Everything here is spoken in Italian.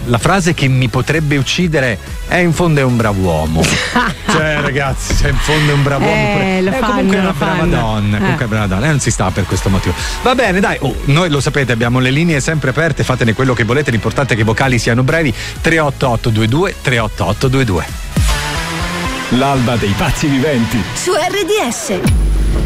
la frase che mi potrebbe uccidere è in fondo è un brav'uomo. Cioè ragazzi, in fondo è un brav'uomo, comunque è una brava donna, comunque è brava donna, non si sta per questo motivo. Va bene, dai, noi lo sapete, abbiamo le linee sempre aperte, fatene quello che volete, l'importante è che i vocali siano brevi. 38822 38822. L'alba dei pazzi viventi su RDS.